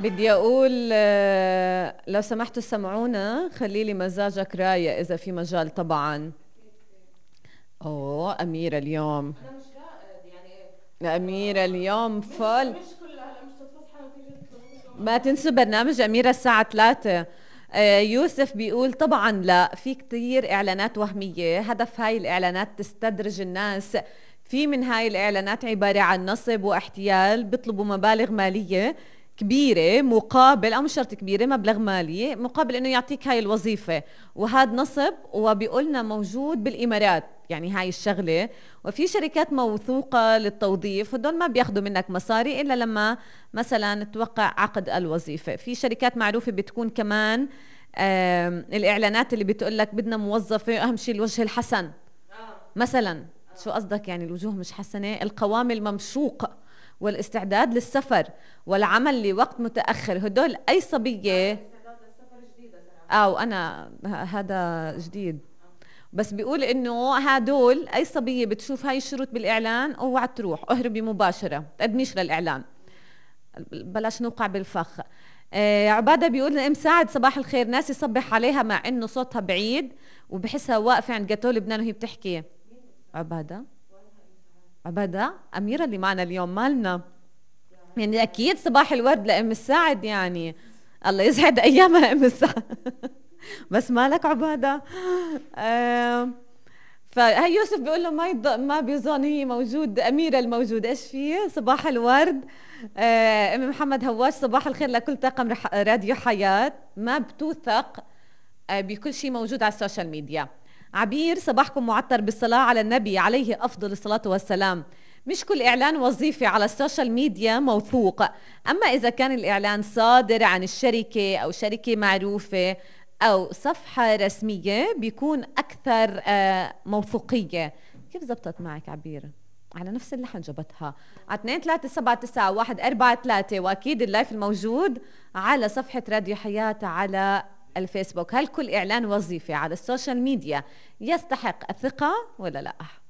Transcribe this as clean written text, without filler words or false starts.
بدي أقول لو سمحتوا سمعونا، خلي لي مزاجك رايق إذا في مجال طبعا. أوه أميرة اليوم، انا مش رائد يعني. أميرة اليوم فل. مش كل هلا مش تتصحى وتيجي كل يوم ما تنسوا برنامج أميرة الساعة 3. يوسف بيقول طبعا لا، في كتير إعلانات وهمية، هدف هاي الإعلانات تستدرج الناس. في من هاي الإعلانات عبارة عن نصب واحتيال، بيطلبوا مبالغ مالية كبيرة مقابل، أو مش شرط كبيرة، مبلغ مالي مقابل إنه يعطيك هاي الوظيفة، وهذا نصب. وبيقولنا موجود بالإمارات يعني هاي الشغلة. وفي شركات موثوقة للتوظيف، هدول ما بياخدوا منك مصاري إلا لما مثلا توقع عقد الوظيفة. في شركات معروفة بتكون كمان الإعلانات اللي بتقول لك بدنا موظفة أهم شيء الوجه الحسن مثلا. شو قصدك يعني الوجوه مش حسنة؟ القوام الممشوق، والاستعداد للسفر، والعمل لوقت متأخر. هدول أي صبية. استعداد للسفر جديده صراحه. أو أنا هذا جديد، بس بيقول إنه هدول أي صبية بتشوف هاي الشروط بالإعلان اوعى تروح، اهربي مباشرة، تقدميش للإعلان، بلاش نوقع بالفخ. عبادة بيقول ام سعد صباح الخير، ناس يصبح عليها مع انه صوتها بعيد وبحسها واقفة عند جاتو لبنان وهي بتحكي. عبادة، عبادة أميرة اللي معنا اليوم مالنا، يعني أكيد صباح الورد لأم السعد، يعني الله يسعد أيامها أم السعد. بس مالك عبادة. فهي يوسف بيقول له ما بيظن هي موجود، أميرة الموجود إيش في صباح الورد. أم محمد هواش صباح الخير لكل طاقم راديو حياة، ما بتوثق بكل شيء موجود على السوشيال ميديا. عبير صباحكم معطر بالصلاة على النبي عليه أفضل الصلاة والسلام. مش كل إعلان وظيفي على السوشيال ميديا موثوق، أما إذا كان الإعلان صادر عن الشركة أو شركة معروفة أو صفحة رسمية بيكون أكثر موثوقية. كيف زبطت معك عبير؟ على نفس اللحن جبتها على 2379143، وأكيد اللايف الموجود على صفحة راديو حياة على الفيسبوك. هل كل إعلان وظيفي على السوشيال ميديا يستحق الثقة ولا لا؟